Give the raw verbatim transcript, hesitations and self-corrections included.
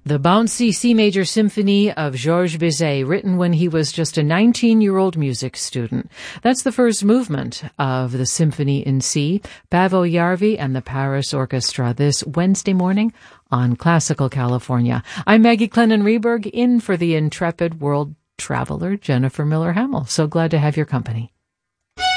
The bouncy C major symphony of Georges Bizet, written when he was just a nineteen-year-old music student. That's the first movement of the Symphony in C, Paavo Järvi and the Paris Orchestra, this Wednesday morning on Classical California. I'm Maggie Clennon-Reberg, in for the intrepid world traveler Jennifer Miller Hamill. So glad to have your company.